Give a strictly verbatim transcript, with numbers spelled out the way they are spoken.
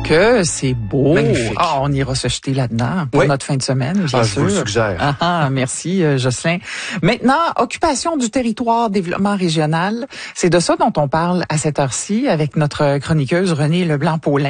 Que c'est beau. Magnifique. Ah, on ira se jeter là-dedans pour Oui. notre fin de semaine, bien Ah, je sûr. vous le suggère. Ah, ah, merci, euh, Jocelyn. Maintenant, occupation du territoire, développement régional. C'est de ça dont on parle à cette heure-ci avec notre chroniqueuse Renée Leblanc-Paulin.